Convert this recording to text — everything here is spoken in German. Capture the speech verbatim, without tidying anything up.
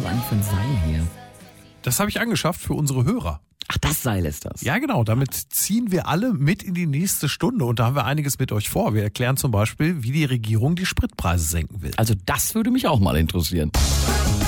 eigentlich für ein Seil hier? Das habe ich angeschafft für unsere Hörer. Ach, das Seil ist das. Ja, genau. Damit ziehen wir alle mit in die nächste Stunde. Und da haben wir einiges mit euch vor. Wir erklären zum Beispiel, wie die Regierung die Spritpreise senken will. Also das würde mich auch mal interessieren.